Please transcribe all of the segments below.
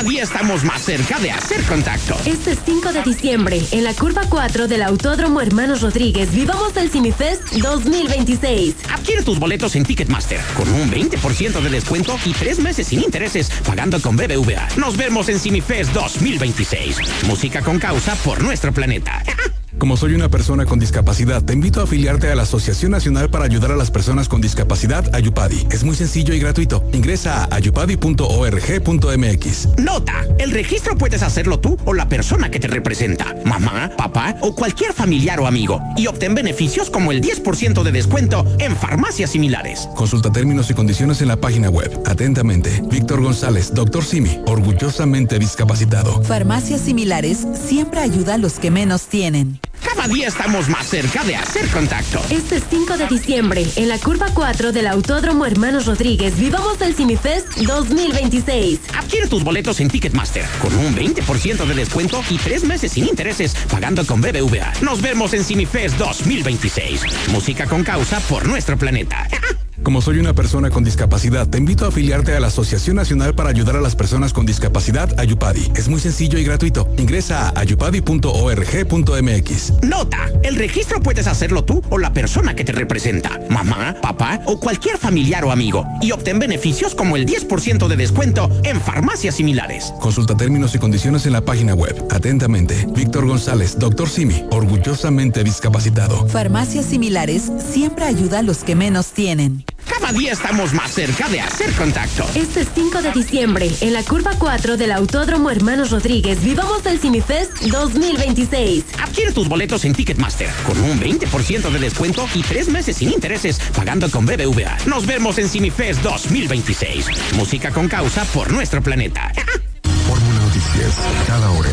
Cada día estamos más cerca de hacer contacto. Este 5 de diciembre, en la curva 4 del Autódromo Hermanos Rodríguez, vivamos el CineFest 2026. Adquiere tus boletos en Ticketmaster con un 20% de descuento y 3 meses sin intereses pagando con BBVA. Nos vemos en CineFest 2026. Música con causa por nuestro planeta. Como soy una persona con discapacidad, te invito a afiliarte a la Asociación Nacional para Ayudar a las Personas con Discapacidad, Ayupadi. Es muy sencillo y gratuito. Ingresa a ayupadi.org.mx. Nota: el registro puedes hacerlo tú o la persona que te representa, mamá, papá o cualquier familiar o amigo, y obtén beneficios como el 10% de descuento en farmacias similares. Consulta términos y condiciones en la página web. Atentamente, Víctor González, Dr. Simi, orgullosamente discapacitado. Farmacias Similares siempre ayuda a los que menos tienen. Cada día estamos más cerca de hacer contacto. Este 5 de diciembre, en la curva 4 del Autódromo Hermanos Rodríguez, vivamos el CineFest 2026. Adquiere tus boletos en Ticketmaster con un 20% de descuento y 3 meses sin intereses pagando con BBVA. Nos vemos en CineFest 2026. Música con causa por nuestro planeta. Como soy una persona con discapacidad, te invito a afiliarte a la Asociación Nacional para Ayudar a las Personas con Discapacidad, Ayupadi. Es muy sencillo y gratuito. Ingresa a ayupadi.org.mx. Nota: el registro puedes hacerlo tú o la persona que te representa, mamá, papá o cualquier familiar o amigo, y obtén beneficios como el 10% de descuento en farmacias similares. Consulta términos y condiciones en la página web. Atentamente, Víctor González, Dr. Simi, orgullosamente discapacitado. Farmacias Similares siempre ayuda a los que menos tienen. Cada día estamos más cerca de hacer contacto. Este 5 de diciembre, en la curva 4 del Autódromo Hermanos Rodríguez, vivamos el CineFest 2026. Adquiere tus boletos en Ticketmaster con un 20% de descuento y 3 meses sin intereses pagando con BBVA. Nos vemos en CineFest 2026. Música con causa por nuestro planeta. Fórmula Noticias, cada hora.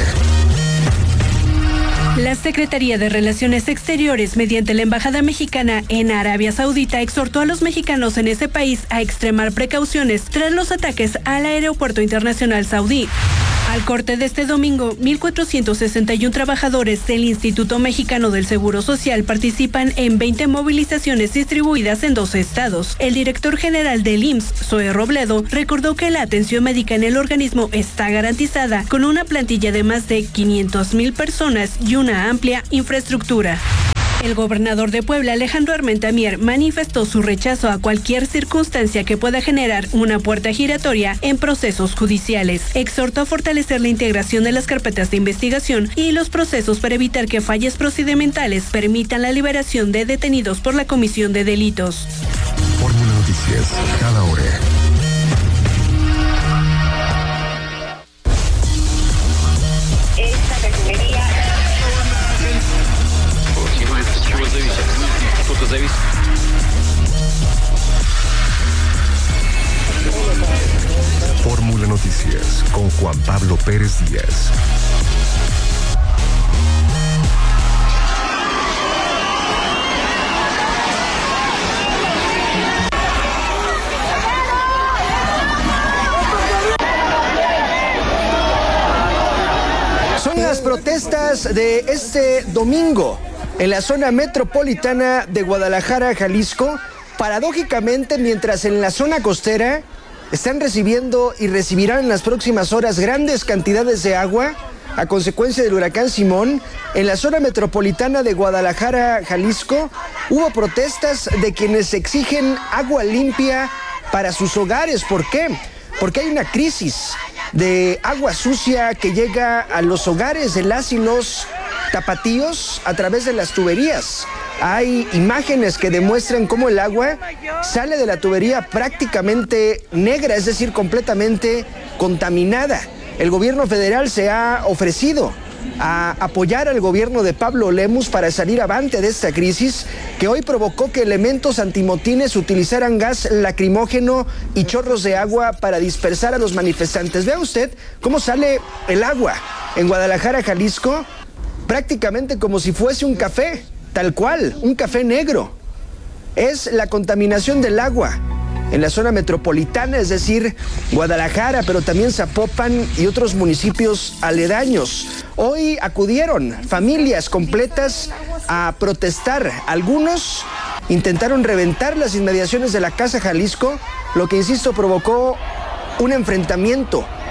La Secretaría de Relaciones Exteriores, mediante la Embajada Mexicana en Arabia Saudita, exhortó a los mexicanos en ese país a extremar precauciones tras los ataques al Aeropuerto Internacional Saudí. Al corte de este domingo, 1,461 trabajadores del Instituto Mexicano del Seguro Social participan en 20 movilizaciones distribuidas en 12 estados. El director general del IMSS, Zoe Robledo, recordó que la atención médica en el organismo está garantizada con una plantilla de más de 500,000 personas y una amplia infraestructura. El gobernador de Puebla, Alejandro Armenta Mier, manifestó su rechazo a cualquier circunstancia que pueda generar una puerta giratoria en procesos judiciales. Exhortó a fortalecer la integración de las carpetas de investigación y los procesos para evitar que fallas procedimentales permitan la liberación de detenidos por la comisión de delitos. Fórmula Noticias, cada hora. Fórmula Noticias con Juan Pablo Pérez Díaz. Son las protestas de este domingo en la zona metropolitana de Guadalajara, Jalisco. Paradójicamente, mientras en la zona costera están recibiendo y recibirán en las próximas horas grandes cantidades de agua a consecuencia del huracán Simón, en la zona metropolitana de Guadalajara, Jalisco, hubo protestas de quienes exigen agua limpia para sus hogares. ¿Por qué? Porque hay una crisis de agua sucia que llega a los hogares de las y los tapatíos a través de las tuberías. Hay imágenes que demuestran cómo el agua sale de la tubería prácticamente negra, es decir, completamente contaminada. El gobierno federal se ha ofrecido a apoyar al gobierno de Pablo Lemus para salir avante de esta crisis que hoy provocó que elementos antimotines utilizaran gas lacrimógeno y chorros de agua para dispersar a los manifestantes. Vea usted cómo sale el agua en Guadalajara, Jalisco, prácticamente como si fuese un café, tal cual, un café negro. Es la contaminación del agua en la zona metropolitana, es decir, Guadalajara, pero también Zapopan y otros municipios aledaños. Hoy acudieron familias completas a protestar. Algunos intentaron reventar las inmediaciones de la Casa Jalisco, lo que, insisto, provocó un enfrentamiento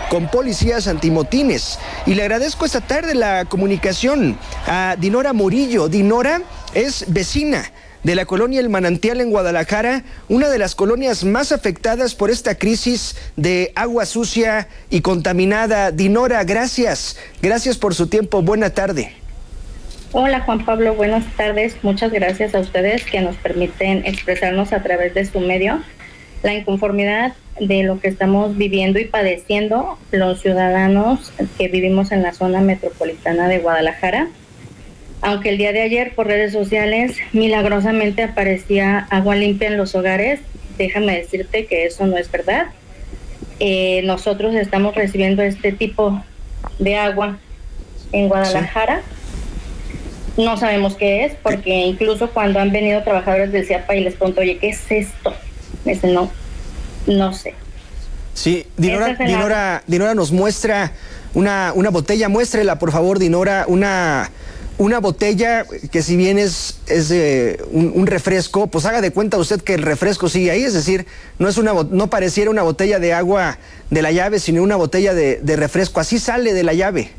con policías antimotines. Y le agradezco esta tarde la comunicación a Dinora Murillo. Dinora es vecina de la colonia El Manantial en Guadalajara, una de las colonias más afectadas por esta crisis de agua sucia y contaminada. Dinora, gracias por su tiempo. Buena tarde. Hola Juan Pablo, buenas tardes. Muchas gracias a ustedes que nos permiten expresarnos a través de su medio la inconformidad de lo que estamos viviendo y padeciendo los ciudadanos que vivimos en la zona metropolitana de Guadalajara. Aunque el día de ayer por redes sociales milagrosamente aparecía agua limpia en los hogares, déjame decirte que eso no es verdad. Nosotros estamos recibiendo este tipo de agua en Guadalajara. Sí. No sabemos qué es, porque incluso cuando han venido trabajadores del CIAPA y les pregunto, oye, ¿qué es esto? Dicen, no sé. Sí, Dinora nos muestra una botella. Muéstrela, por favor, Dinora, una botella que si bien es un refresco, pues haga de cuenta usted que el refresco sigue ahí, es decir, no pareciera una botella de agua de la llave, sino una botella de refresco. Así sale de la llave.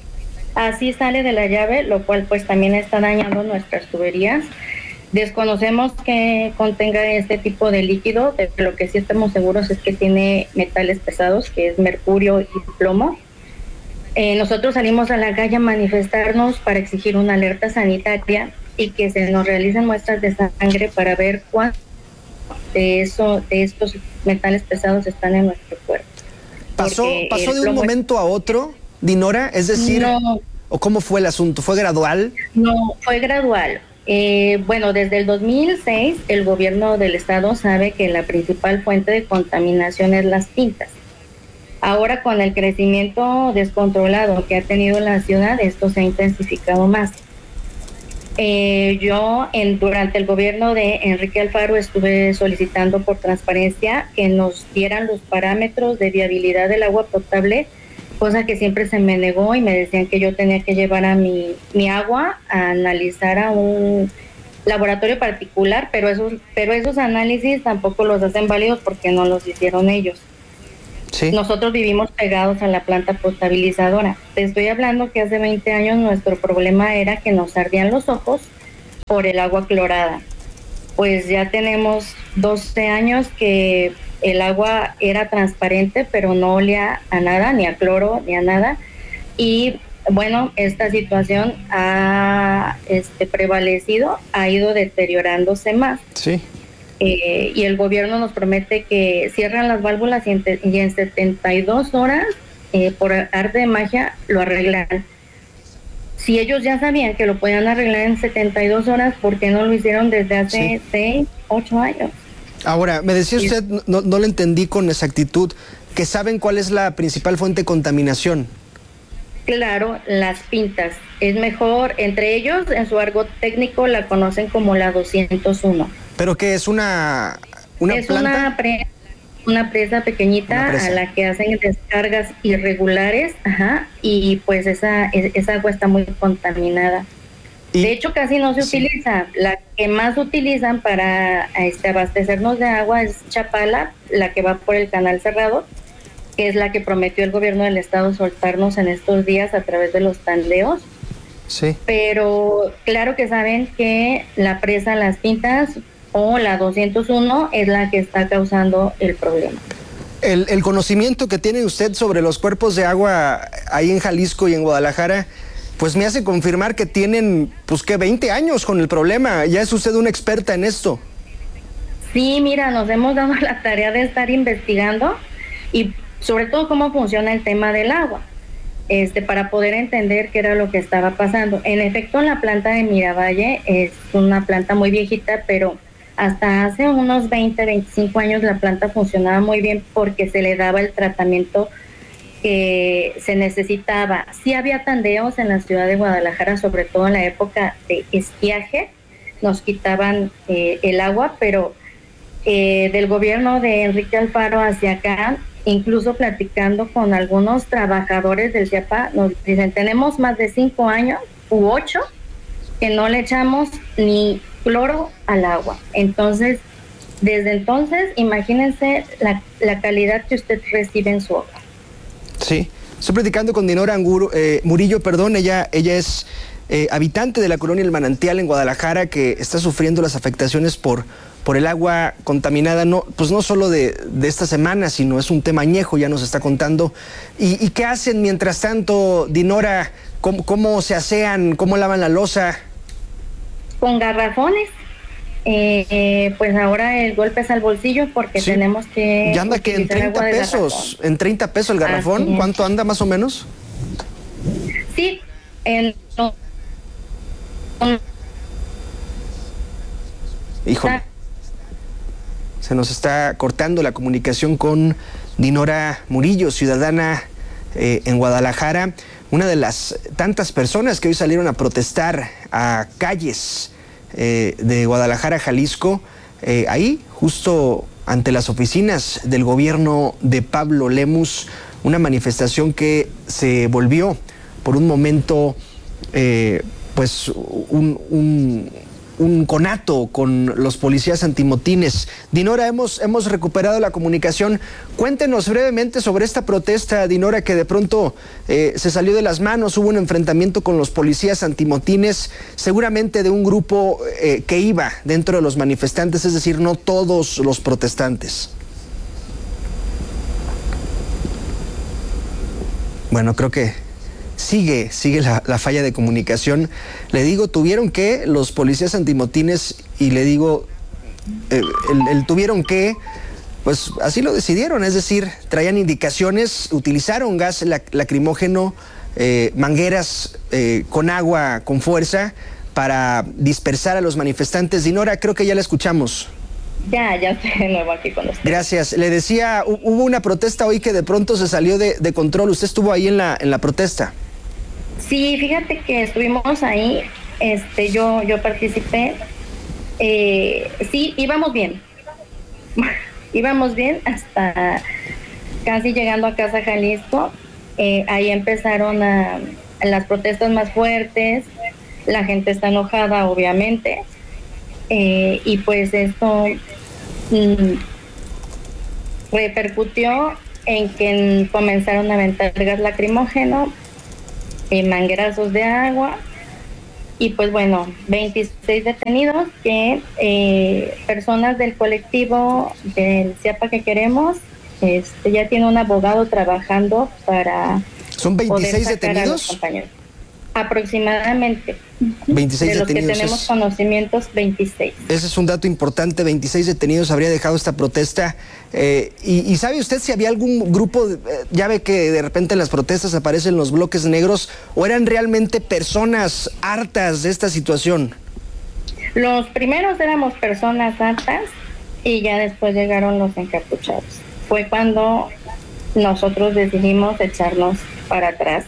Así sale de la llave, lo cual pues también está dañando nuestras tuberías. Desconocemos que contenga este tipo de líquido, de lo que sí estamos seguros es que tiene metales pesados, que es mercurio y plomo. Nosotros salimos a la calle a manifestarnos para exigir una alerta sanitaria y que se nos realicen muestras de sangre para ver cuánto de estos metales pesados están en nuestro cuerpo. ¿Pasó de un momento a otro, Dinora? Es decir, no, ¿o cómo fue el asunto? ¿Fue gradual? No, fue gradual. Bueno, desde el 2006 el gobierno del estado sabe que la principal fuente de contaminación es las pintas. Ahora con el crecimiento descontrolado que ha tenido la ciudad, esto se ha intensificado más. Durante el gobierno de Enrique Alfaro estuve solicitando por transparencia que nos dieran los parámetros de viabilidad del agua potable, cosa que siempre se me negó y me decían que yo tenía que llevar a mi agua a analizar a un laboratorio particular, pero esos análisis tampoco los hacen válidos porque no los hicieron ellos. Sí. Nosotros vivimos pegados a la planta potabilizadora. Te estoy hablando que hace 20 años nuestro problema era que nos ardían los ojos por el agua clorada. Pues ya tenemos 12 años que el agua era transparente, pero no olía a nada, ni a cloro, ni a nada. Y bueno, esta situación ha prevalecido, ha ido deteriorándose más. Sí. Y el gobierno nos promete que cierran las válvulas y en 72 horas, por arte de magia, lo arreglan. Si ellos ya sabían que lo podían arreglar en 72 horas, ¿por qué no lo hicieron desde hace 6, 8 años? Ahora, me decía usted, no le entendí con exactitud, que saben cuál es la principal fuente de contaminación. Claro, las pintas. Es mejor, entre ellos, en su argot técnico, la conocen como la 201. ¿Pero qué es una planta? Una presa pequeñita a la que hacen descargas irregulares, y pues esa agua está muy contaminada. De hecho, casi no se utiliza. La que más utilizan para abastecernos de agua es Chapala, la que va por el canal cerrado, que es la que prometió el gobierno del estado soltarnos en estos días a través de los tandeos. Sí. Pero claro que saben que la presa Las Pintas o la 201 es la que está causando el problema. El conocimiento que tiene usted sobre los cuerpos de agua ahí en Jalisco y en Guadalajara, pues me hace confirmar que tienen, 20 años con el problema. Ya es usted una experta en esto. Sí, mira, nos hemos dado la tarea de estar investigando y sobre todo cómo funciona el tema del agua, para poder entender qué era lo que estaba pasando. En efecto, la planta de Miravalle es una planta muy viejita, pero hasta hace unos 20, 25 años la planta funcionaba muy bien porque se le daba el tratamiento que se necesitaba. Sí había tandeos en la ciudad de Guadalajara, sobre todo en la época de estiaje, nos quitaban el agua, pero del gobierno de Enrique Alfaro hacia acá, incluso platicando con algunos trabajadores del CIAPA, nos dicen, tenemos más de 5 años u 8 que no le echamos ni cloro al agua. Entonces, desde entonces, imagínense la calidad que usted recibe en su hogar. Sí, estoy platicando con Dinora Murillo, ella es habitante de la colonia El Manantial en Guadalajara, que está sufriendo las afectaciones por el agua contaminada, no solo de esta semana, sino es un tema añejo, ya nos está contando. ¿Y qué hacen mientras tanto, Dinora? ¿Cómo se asean? ¿Cómo lavan la loza? Con garrafones. Pues ahora el golpe es al bolsillo porque sí, tenemos que... Ya anda que en 30 pesos, en 30 pesos el garrafón. ¿Cuánto anda más o menos? Sí, Híjole, se nos está cortando la comunicación con Dinora Murillo, ciudadana en Guadalajara, una de las tantas personas que hoy salieron a protestar a calles de Guadalajara, Jalisco, ahí justo ante las oficinas del gobierno de Pablo Lemus, una manifestación que se volvió por un momento pues un conato con los policías antimotines. Dinora, hemos recuperado la comunicación. Cuéntenos brevemente sobre esta protesta, Dinora, que de pronto se salió de las manos. Hubo un enfrentamiento con los policías antimotines, seguramente de un grupo que iba dentro de los manifestantes, es decir, no todos los protestantes. Bueno, creo que sigue la falla de comunicación. Le digo, tuvieron que los policías antimotines, y le digo, tuvieron que, pues así lo decidieron, es decir, traían indicaciones, utilizaron gas lacrimógeno, mangueras con agua con fuerza para dispersar a los manifestantes. Dinora, creo que ya la escuchamos. Ya estoy de nuevo aquí con usted. Gracias. Le decía, hubo una protesta hoy que de pronto se salió de control. ¿Usted estuvo ahí en la protesta? Sí, fíjate que estuvimos ahí, yo participé, sí, íbamos bien hasta casi llegando a Casa Jalisco. Ahí empezaron las protestas más fuertes, la gente está enojada obviamente, y pues esto repercutió en que comenzaron a aventar gas lacrimógeno, manguerazos de agua, y pues bueno, 26 detenidos que personas del colectivo del CIAPA que queremos, ya tiene un abogado trabajando para... ¿Son 26 detenidos? Aproximadamente. 26 de los detenidos. Que tenemos conocimientos, 26. Ese es un dato importante, 26 detenidos habría dejado esta protesta. ¿Y sabe usted si había algún grupo, ya ve que de repente en las protestas aparecen los bloques negros, o eran realmente personas hartas de esta situación? Los primeros éramos personas hartas y ya después llegaron los encapuchados. Fue cuando nosotros decidimos echarnos para atrás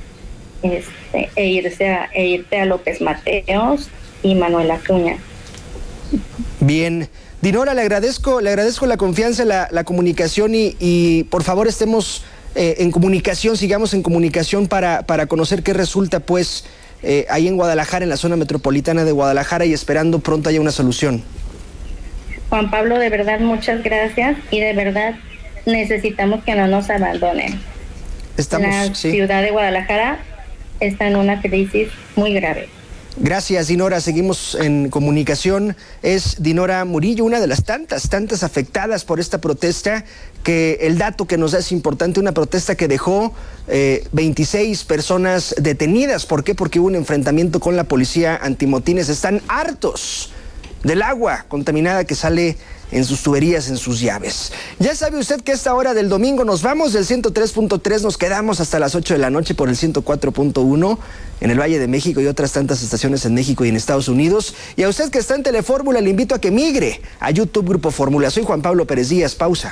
irte a López Mateos y Manuel Acuña. Bien, Dinora, le agradezco la confianza, la comunicación, y por favor estemos en comunicación, sigamos en comunicación para conocer qué resulta pues ahí en Guadalajara, en la zona metropolitana de Guadalajara, y esperando pronto haya una solución. Juan Pablo, de verdad muchas gracias, y de verdad necesitamos que no nos abandonen. La ciudad de Guadalajara está en una crisis muy grave. Gracias, Dinora. Seguimos en comunicación. Es Dinora Murillo, una de las tantas afectadas por esta protesta, que el dato que nos da es importante. Una protesta que dejó 26 personas detenidas. ¿Por qué? Porque hubo un enfrentamiento con la policía antimotines. Están hartos del agua contaminada que sale en sus tuberías, en sus llaves. Ya sabe usted que a esta hora del domingo nos vamos del 103.3, nos quedamos hasta las 8 de la noche por el 104.1 en el Valle de México y otras tantas estaciones en México y en Estados Unidos. Y a usted que está en Telefórmula, le invito a que migre a YouTube Grupo Fórmula. Soy Juan Pablo Pérez Díaz. Pausa.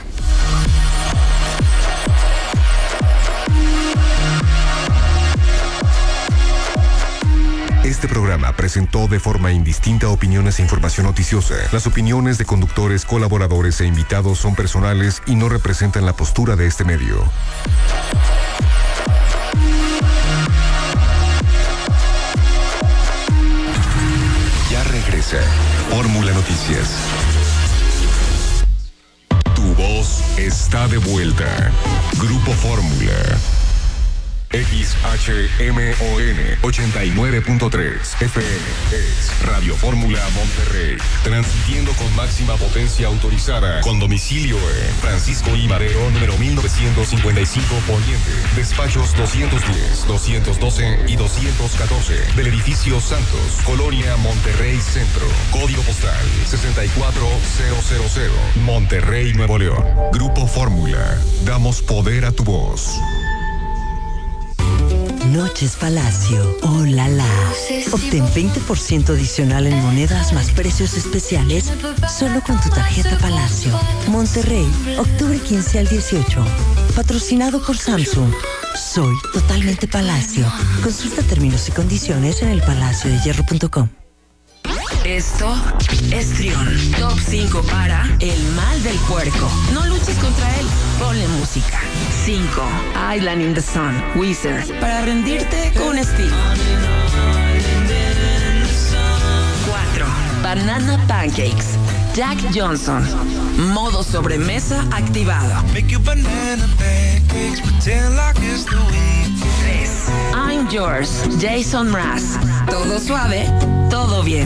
Este programa presentó de forma indistinta opiniones e información noticiosa. Las opiniones de conductores, colaboradores e invitados son personales y no representan la postura de este medio. Ya regresa Fórmula Noticias. Tu voz está de vuelta. Grupo Fórmula. XHMON 89.3 FM es Radio Fórmula Monterrey, transmitiendo con máxima potencia autorizada, con domicilio en Francisco I. Madero, número 1955 Poniente, despachos 210, 212 y 214 del edificio Santos, Colonia Monterrey Centro, código postal 64000, Monterrey, Nuevo León. Grupo Fórmula, damos poder a tu voz. Noches Palacio, oh la la. Obtén 20% adicional en monedas más precios especiales solo con tu tarjeta Palacio. Monterrey, octubre 15 al 18. Patrocinado por Samsung. Soy totalmente Palacio. Consulta términos y condiciones en elpalaciodehierro.com. Esto es Trión. Top 5 para El Mal del Puerco. No luches contra él, ponle música. 5. Island in the Sun, Weezer. Para rendirte con estilo. 4. Banana Pancakes, Jack Johnson. Modo sobremesa activado. 3. I'm Yours, Jason Mraz. Todo suave, todo bien.